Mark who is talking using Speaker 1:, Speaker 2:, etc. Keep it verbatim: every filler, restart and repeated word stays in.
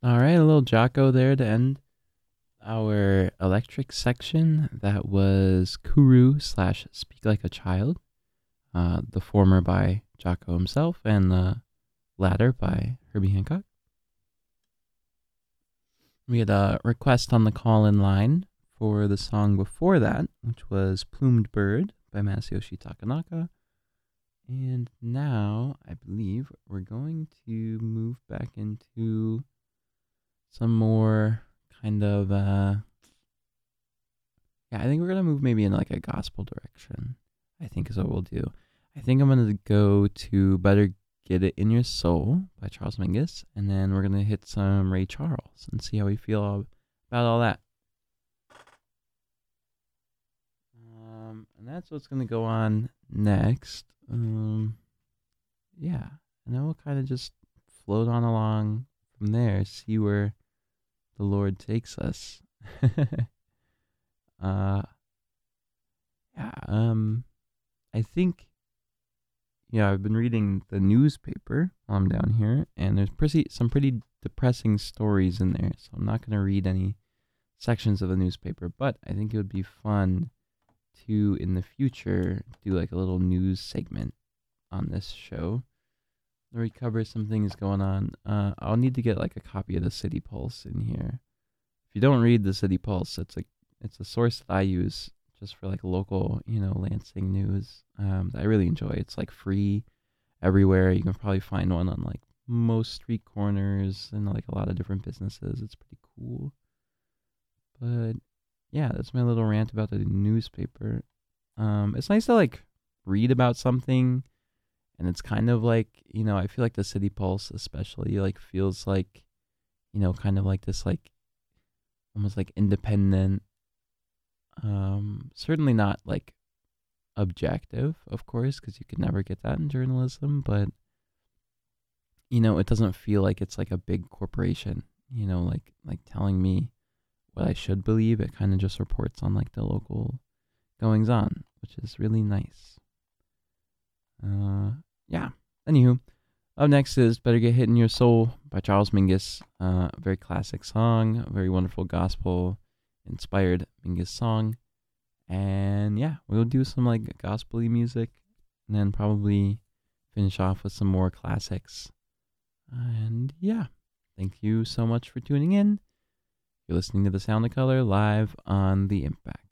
Speaker 1: All right, a little Jocko there to end our electric section. That was Kuru slash Speak Like a Child, uh, the former by Jocko himself and the latter by Herbie Hancock. We had a request on the call-in line for the song before that, which was Plumed Bird by Masayoshi Takanaka. And now, I believe, we're going to move back into some more kind of, uh, yeah, I think we're going to move maybe in like a gospel direction, I think is what we'll do. I think I'm going to go to Better Get It In Your Soul by Charles Mingus, and then we're going to hit some Ray Charles and see how we feel all, about all that. Um, and that's what's going to go on next. Um, yeah, and then we'll kind of just float on along from there, see where the Lord takes us. uh, yeah, um, I think, yeah, I've been reading the newspaper while I'm down here, and there's pretty, some pretty depressing stories in there, so I'm not going to read any sections of the newspaper, but I think it would be fun to, in the future, do like a little news segment on this show where we cover some things going on. Uh, I'll need to get like a copy of the City Pulse in here. If you don't read the City Pulse, it's a, it's a source that I use just for like local, you know, Lansing news um, that I really enjoy. It's like free everywhere. You can probably find one on like most street corners and like a lot of different businesses. It's pretty cool. But yeah, that's my little rant about the newspaper. Um, it's nice to like read about something, and it's kind of like, you know, I feel like the City Pulse especially like feels like, you know, kind of like this like almost like independent, um, certainly not like objective, of course, because you could never get that in journalism, but you know, it doesn't feel like it's like a big corporation, you know, like like telling me what I should believe. It kind of just reports on like the local goings on, which is really nice. Uh, yeah. Anywho, up next is Better Get Hit in Your Soul by Charles Mingus. Uh, a very classic song, a very wonderful gospel inspired Mingus song. And yeah, we'll do some like gospel-y music and then probably finish off with some more classics. And yeah, thank you so much for tuning in. You're listening to The Sound of Color live on The Impact.